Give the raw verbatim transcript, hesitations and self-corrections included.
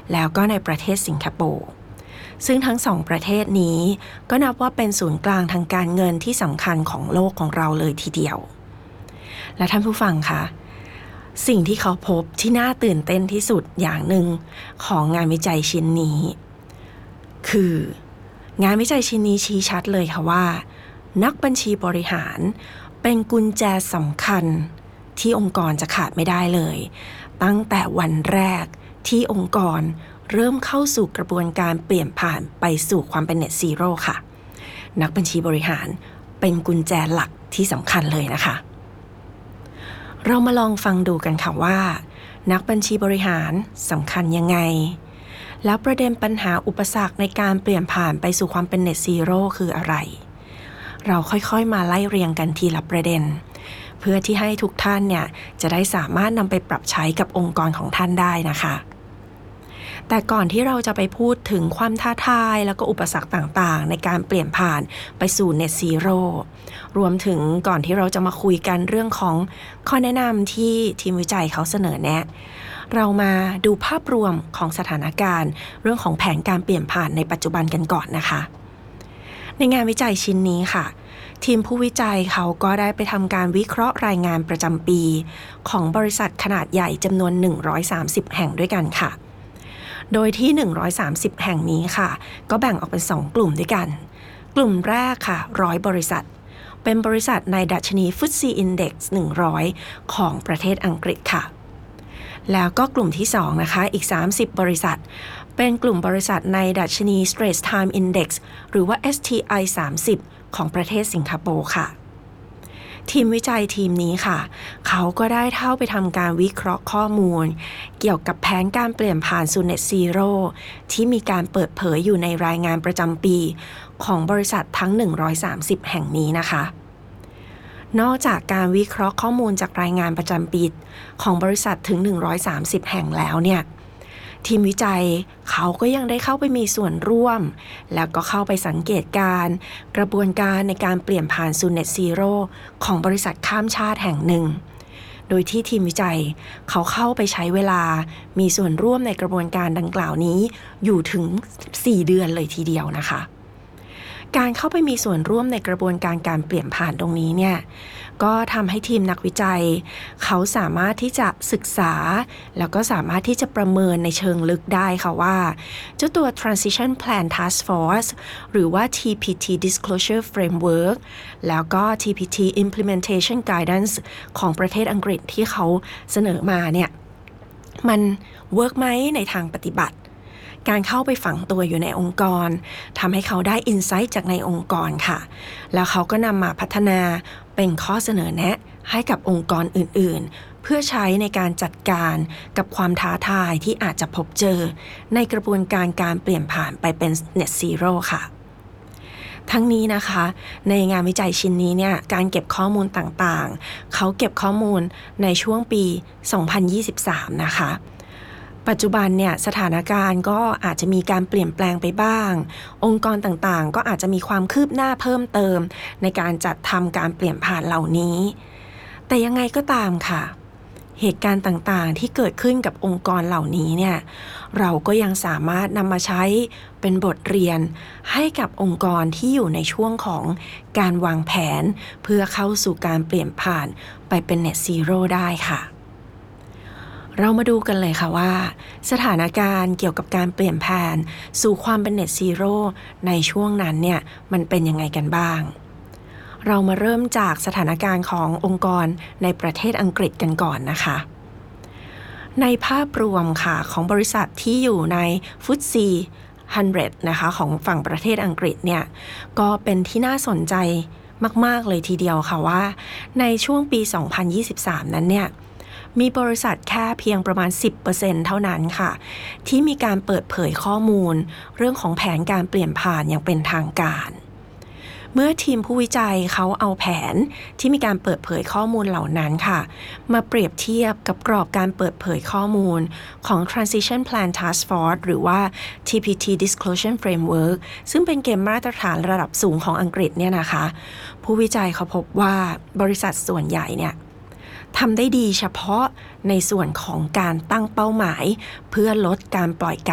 แล้วก็ในประเทศสิงคโปร์ซึ่งทั้งสองประเทศนี้ก็นับว่าเป็นศูนย์กลางทางการเงินที่สำคัญของโลกของเราเลยทีเดียวและท่านผู้ฟังคะสิ่งที่เขาพบที่น่าตื่นเต้นที่สุดอย่างหนึ่งของงานวิจัยชิ้นนี้คืองานวิจัยชิ้นนี้ชี้ชัดเลยค่ะว่านักบัญชีบริหารเป็นกุญแจสำคัญที่องค์กรจะขาดไม่ได้เลยตั้งแต่วันแรกที่องค์กรเริ่มเข้าสู่กระบวนการเปลี่ยนผ่านไปสู่ความเป็น Net Zero ค่ะนักบัญชีบริหารเป็นกุญแจหลักที่สำคัญเลยนะคะเรามาลองฟังดูกันค่ะว่านักบัญชีบริหารสำคัญยังไงแล้วประเด็นปัญหาอุปสรรคในการเปลี่ยนผ่านไปสู่ความเป็น Net Zero คืออะไรเราค่อยๆมาไล่เรียงกันทีละประเด็นเพื่อที่ให้ทุกท่านเนี่ยจะได้สามารถนำไปปรับใช้กับองค์กรของท่านได้นะคะแต่ก่อนที่เราจะไปพูดถึงความท้าทายแล้วก็อุปสรรคต่างๆในการเปลี่ยนผ่านไปสู่ Net Zero รวมถึงก่อนที่เราจะมาคุยกันเรื่องของข้อแนะนำที่ทีมวิจัยเขาเสนอแนะเรามาดูภาพรวมของสถานการณ์เรื่องของแผนการเปลี่ยนผ่านในปัจจุบันกันก่อนนะคะในงานวิจัยชิ้นนี้ค่ะทีมผู้วิจัยเขาก็ได้ไปทำการวิเคราะห์รายงานประจำปีของบริษัทขนาดใหญ่จำนวนหนึ่งร้อยสามสิบแห่งด้วยกันค่ะโดยที่หนึ่งร้อยสามสิบแห่งนี้ค่ะก็แบ่งออกเป็นสองกลุ่มด้วยกันกลุ่มแรกค่ะหนึ่งร้อยบริษัทเป็นบริษัทในดัชนี เอฟ ที เอส อี Index หนึ่งร้อยของประเทศอังกฤษค่ะแล้วก็กลุ่มที่สองนะคะอีกสามสิบบริษัทเป็นกลุ่มบริษัทในดัชนี Straits Times Index หรือว่า เอส ที ไอ สามสิบของประเทศสิงคโปร์ค่ะทีมวิจัยทีมนี้ค่ะเขาก็ได้เข้าไปทำการวิเคราะห์ข้อมูลเกี่ยวกับแผนการเปลี่ยนผ่านสู่ Net Zero ที่มีการเปิดเผยอยู่ในรายงานประจำปีของบริษัททั้งหนึ่งร้อยสามสิบแห่งนี้นะคะนอกจากการวิเคราะห์ข้อมูลจากรายงานประจำปีของบริษัทถึงหนึ่งร้อยสามสิบแห่งแล้วเนี่ยทีมวิจัยเขาก็ยังได้เข้าไปมีส่วนร่วมแล้วก็เข้าไปสังเกตการกระบวนการในการเปลี่ยนผ่านสู่ Net Zero ของบริษัทข้ามชาติแห่งหนึ่งโดยที่ทีมวิจัยเขาเข้าไปใช้เวลามีส่วนร่วมในกระบวนการดังกล่าวนี้อยู่ถึงสี่เดือนเลยทีเดียวนะคะการเข้าไปมีส่วนร่วมในกระบวนการการเปลี่ยนผ่านตรงนี้เนี่ยก็ทำให้ทีมนักวิจัยเขาสามารถที่จะศึกษาแล้วก็สามารถที่จะประเมินในเชิงลึกได้ค่ะว่าเจ้าตัว Transition Plan Task Force หรือว่า ที พี ที Disclosure Framework แล้วก็ ที พี ที Implementation Guidance ของประเทศอังกฤษที่เขาเสนอมาเนี่ยมันเวิร์กไหมในทางปฏิบัติการเข้าไปฝังตัวอยู่ในองค์กรทำให้เขาได้อินไซต์จากในองค์กรค่ะแล้วเขาก็นำมาพัฒนาเป็นข้อเสนอแนะให้กับองค์กรอื่นๆเพื่อใช้ในการจัดการกับความท้าทายที่อาจจะพบเจอในกระบวนการการเปลี่ยนผ่านไปเป็น Net Zero ค่ะทั้งนี้นะคะในงานวิจัยชิ้นนี้เนี่ยการเก็บข้อมูลต่างๆเขาเก็บข้อมูลในช่วงปีสองพันยี่สิบสามนะคะปัจจุบันเนี่ยสถานการณ์ก็อาจจะมีการเปลี่ยนแปลงไปบ้างองค์กรต่างๆก็อาจจะมีความคืบหน้าเพิ่มเติมในการจัดทำการเปลี่ยนผ่านเหล่านี้แต่ยังไงก็ตามค่ะเหตุการณ์ต่างๆที่เกิดขึ้นกับองค์กรเหล่านี้เนี่ยเราก็ยังสามารถนำมาใช้เป็นบทเรียนให้กับองค์กรที่อยู่ในช่วงของการวางแผนเพื่อเข้าสู่การเปลี่ยนผ่านไปเป็น Net Zero ได้ค่ะเรามาดูกันเลยค่ะว่าสถานการณ์เกี่ยวกับการเปลี่ยนผ่านสู่ความเป็น Net Zero ในช่วงนั้นเนี่ยมันเป็นยังไงกันบ้างเรามาเริ่มจากสถานการณ์ขององค์กรในประเทศอังกฤษกันก่อนนะคะในภาพรวมค่ะของบริษัทที่อยู่ใน เอฟ ที เอส อี หนึ่งร้อยนะคะของฝั่งประเทศอังกฤษเนี่ยก็เป็นที่น่าสนใจมากๆเลยทีเดียวค่ะว่าในช่วงปีสองพันยี่สิบสามนั้นเนี่ยมีบริษัทแค่เพียงประมาณ สิบเปอร์เซ็นต์ เท่านั้นค่ะที่มีการเปิดเผยข้อมูลเรื่องของแผนการเปลี่ยนผ่านอย่างเป็นทางการเมื่อทีมผู้วิจัยเขาเอาแผนที่มีการเปิดเผยข้อมูลเหล่านั้นค่ะมาเปรียบเทียบกับกรอบการเปิดเผยข้อมูลของ Transition Plan Task Force หรือว่า ที พี ที Disclosure Framework ซึ่งเป็นเกณฑ์มาตรฐานระดับสูงของอังกฤษเนี่ยนะคะผู้วิจัยเขาพบว่าบริษัทส่วนใหญ่เนี่ยทำได้ดีเฉพาะในส่วนของการตั้งเป้าหมายเพื่อลดการปล่อยก๊าซ